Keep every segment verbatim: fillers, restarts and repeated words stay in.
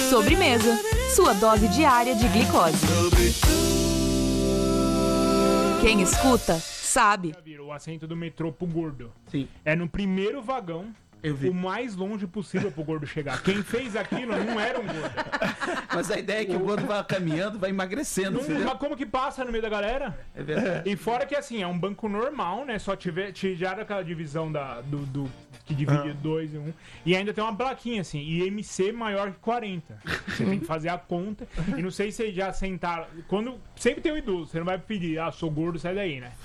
Sobremesa, sua dose diária de glicose. Quem escuta, sabe. O assento do metrô pro gordo. Sim. É no primeiro vagão. Eu vi. O mais longe possível pro gordo chegar. Quem fez aquilo não era um gordo. Mas a ideia é que o gordo vai caminhando, vai emagrecendo. Não, mas como que passa no meio da galera? É verdade. E fora que assim, é um banco normal, né? Só tiver, tiraram aquela divisão da, do, do que divide dois e um. E ainda tem uma plaquinha assim, I M C maior que quarenta. Você tem que fazer a conta. E não sei se vocês já sentaram. Quando, sempre tem um idoso, você não vai pedir, ah, sou gordo, sai daí, né?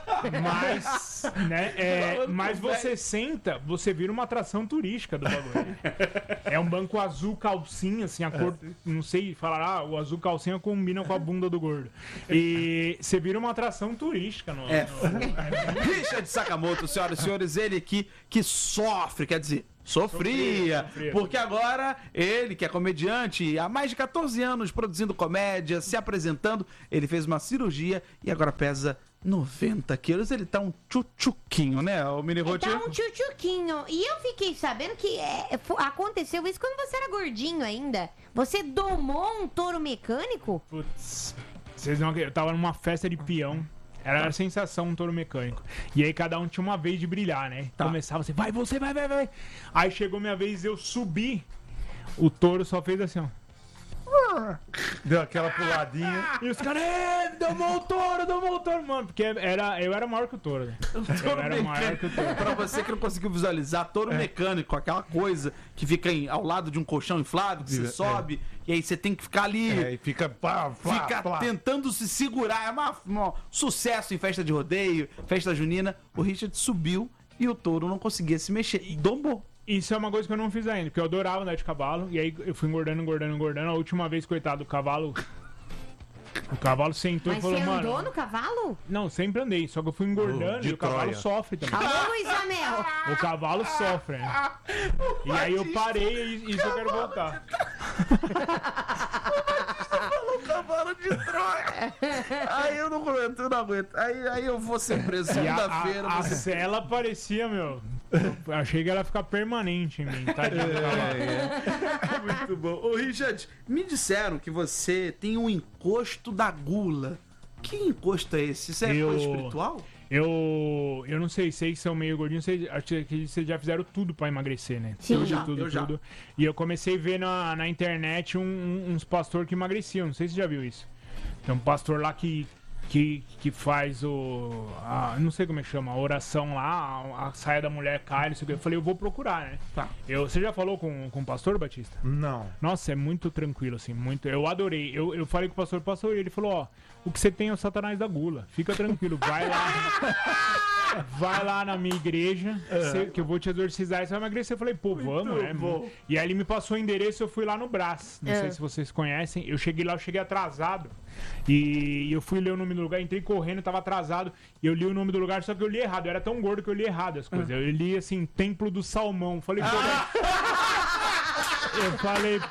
Mas, né? É, mas você senta, você vira uma atração turística do bagulho. É um banco azul calcinha, assim, a cor, não sei falar, ah, o azul calcinha combina com a bunda do gordo. E você vira uma atração turística no... É. no... Richard Sakamoto, senhoras e senhores, ele aqui que sofre, quer dizer, sofria, Sofria, sofria. porque agora ele, que é comediante, há mais de catorze anos produzindo comédia, se apresentando, ele fez uma cirurgia e agora pesa noventa quilos. Ele tá um tchutchuquinho, né, o Mini Rotinho? Tá um tchutchuquinho. E eu fiquei sabendo que é, fo- aconteceu isso quando você era gordinho ainda. Você domou um touro mecânico? Putz, vocês não... Eu tava numa festa de peão. Era a sensação, um touro mecânico. E aí cada um tinha uma vez de brilhar, né? Tá. Começava assim, vai você, vai, vai, vai. Aí chegou minha vez, eu subi. O touro só fez assim, ó. Deu aquela puladinha. E os caras, é, domou o touro, domou o touro, mano. Porque era, eu era maior que o touro, né? Eu era maior que o touro. Pra você que não conseguiu visualizar, touro mecânico, aquela coisa que fica em- ao lado de um colchão inflável, que você É. sobe, e aí você tem que ficar ali, É, e fica pá, pá, fica pá. tentando se segurar. É uma- um sucesso em festa de rodeio, festa junina. O Richard subiu e o touro não conseguia se mexer. E dombou. Isso é uma coisa que eu não fiz ainda, porque eu adorava andar de cavalo. E aí eu fui engordando, engordando, engordando. A última vez, coitado, o cavalo... O cavalo sentou Mas e falou, você andou mano... no cavalo? Não, sempre andei, só que eu fui engordando Oh, de e o cavalo Troia. sofre também. Alô, Luiz Amel. O cavalo sofre, né? E aí eu parei e isso eu quero voltar. Cavalo de Troia. Aí eu não aguento, eu não aguento. Aí, aí eu vou ser preso E a, segunda-feira. a, a você- cela parecia, meu... Eu achei que ela ia ficar permanente em mim, tadinho do cavalo. Muito bom. Ô, Richard, me disseram que você tem um encosto da gula. Que encosto é esse? Isso é Eu- coisa espiritual? Eu, eu não sei, sei que são meio gordinhos, sei, acho que vocês já fizeram tudo pra emagrecer, né? Sim. Tudo, Eu já, tudo, eu já. tudo. E eu comecei a ver na, na internet um- um- uns pastores que emagreciam, não sei se você já viu isso. Tem um pastor lá que, que, que faz o... A, não sei como é que chama, a oração lá, a, a saia da mulher cai, não sei o que. Eu falei, eu vou procurar, né? Tá. Eu, você já falou com, com o pastor, Batista? Não. Nossa, é muito tranquilo, assim, muito. Eu adorei. Eu, eu falei com o pastor, pastor, e ele falou, ó, o que você tem é o Satanás da gula. Fica tranquilo, vai lá. Vai lá na minha igreja, cê- que eu vou te exorcizar e você vai emagrecer. Eu falei, pô, vamos, né? bom. E aí ele me passou o endereço, eu fui lá no Brás. Não É. sei se vocês conhecem. Eu cheguei lá, eu cheguei atrasado. E eu fui ler o nome do lugar, entrei correndo, tava atrasado. E eu li o nome do lugar, só que eu li errado. Eu era tão gordo que eu li errado as coisas. Eu li assim, Templo do Salmão. Falei, pô, vai- eu falei,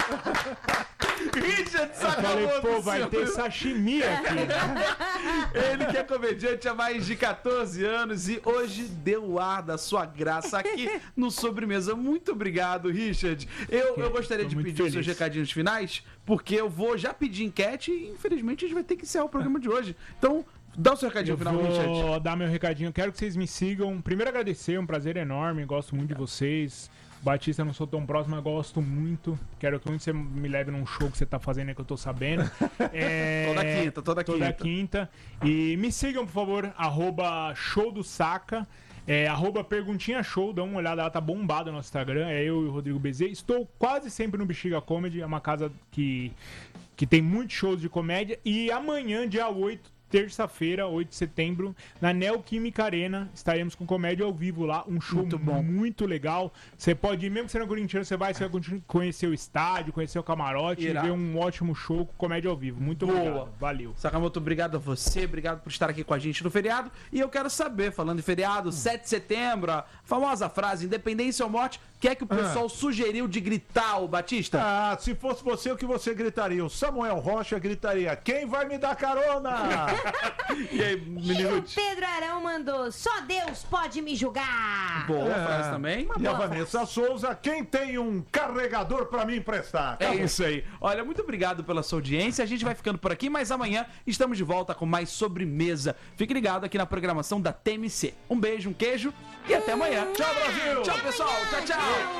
Richard eu falei, Sakamoto, pô, vai senhor. ter sashimi aqui. Ele que é comediante há mais de catorze anos e hoje deu o ar da sua graça aqui no Sobremesa. Muito obrigado, Richard. Eu, eu gostaria Tô de muito pedir os seus feliz. recadinhos finais, porque eu vou já pedir enquete e infelizmente a gente vai ter que encerrar o programa de hoje. Então, dá o seu recadinho Eu final, Richard. vou dar meu recadinho. Quero que vocês me sigam. Primeiro agradecer, é um prazer enorme. Gosto muito de vocês. Batista, eu não sou tão próximo, mas gosto muito. Quero que muito você me leve num show que você tá fazendo aí, que eu tô sabendo. É, Toda quinta, toda Toda quinta. quinta. E me sigam, por favor, arroba show do Saca. É, arroba Perguntinha Show, dá uma olhada, ela tá bombada no nosso Instagram. É eu e o Rodrigo Bezerra. Estou quase sempre no Bexiga Comedy, é uma casa que, que tem muitos shows de comédia. E amanhã, dia oito, terça-feira, oito de setembro, na Neoquímica Arena, estaremos com comédia ao vivo lá, um show Muito bom. muito legal. Você pode ir, mesmo que você não é corintiano, você vai, você vai conhecer o estádio, conhecer o camarote Irado. e ver um ótimo show com comédia ao vivo. Muito Boa. obrigado. Valeu. Sakamoto, obrigado a você, obrigado por estar aqui com a gente no feriado. E eu quero saber, falando em feriado, sete de setembro, a famosa frase, independência ou morte, o que é que o pessoal sugeriu de gritar, o Batista? Ah, se fosse você, o que você gritaria? O Samuel Rocha gritaria: quem vai me dar carona? E aí, E menino? o Pedro Arão mandou, só Deus pode me julgar. Boa É. frase também. E a Vanessa Souza, quem tem um carregador pra me emprestar? É isso aí. Olha, muito obrigado pela sua audiência. A gente vai ficando por aqui, mas amanhã estamos de volta com mais sobremesa. Fique ligado aqui na programação da T M C. Um beijo, um queijo e até amanhã. Tchau, Brasil! Tchau, pessoal. Tchau, tchau.